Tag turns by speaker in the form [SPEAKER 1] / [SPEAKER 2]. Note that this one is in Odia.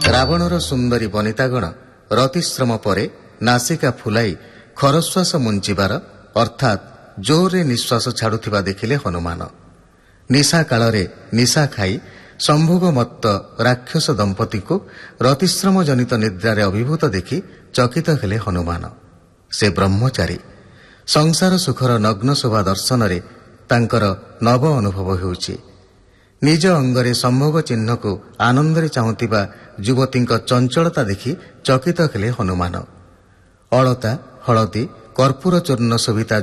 [SPEAKER 1] ରାବଣର ସୁନ୍ଦରୀ ବନିତାଗଣ ରତିଶ୍ରମ ପରେ ନାସିକା ଫୁଲାଇ ଖରଶ୍ୱାସ ମୁଞ୍ଚିବାର ଅର୍ଥାତ୍ ଜୋରରେ ନିଶ୍ୱାସ ଛାଡୁଥିବା ଦେଖିଲେ ହନୁମାନ। ନିଶା କାଳରେ ନିଶା ଖାଇ ସମ୍ଭୋଗମତ୍ତ ରାକ୍ଷସ ଦମ୍ପତିଙ୍କୁ ରତିଶ୍ରମ ଜନିତ ନିଦ୍ରାରେ ଅଭିଭୂତ ଦେଖି ଚକିତ ହେଲେ ହନୁମାନ। ସେ ବ୍ରହ୍ମଚାରୀ। ସଂସାର ସୁଖର ନଗ୍ନ ଶୋଭା ଦର୍ଶନରେ ତାଙ୍କର ନବ ଅନୁଭବ ହେଉଛି। ନିଜ ଅଙ୍ଗରେ ସମ୍ଭୋଗ ଚିହ୍ନକୁ ଆନନ୍ଦରେ ଚାହୁଁଥିବା ଯୁବତୀଙ୍କ ଚଞ୍ଚଳତା ଦେଖି ଚକିତ ହେଲେ ହନୁମାନ। ଅଳତା ହଳଦୀ କର୍ପୂର ଚୂର୍ଣ୍ଣ ଶୋଭିତା